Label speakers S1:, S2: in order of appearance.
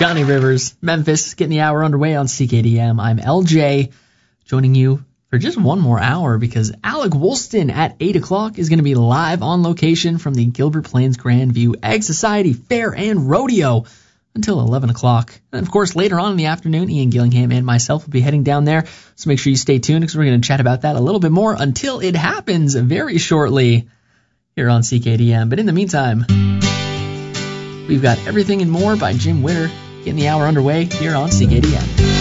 S1: Johnny Rivers, Memphis, getting the hour underway on CKDM. I'm LJ, joining you for just one more hour because Alec Woolston at 8 o'clock is going to be live on location from the Gilbert Plains Grandview Egg Society Fair and Rodeo until 11 o'clock. And, of course, later on in the afternoon, Ian Gillingham and myself will be heading down there, so make sure you stay tuned because we're going to chat about that a little bit more until it happens very shortly here on CKDM. But in the meantime, we've got Everything and More by Jim Witter getting the hour underway here on CKDM.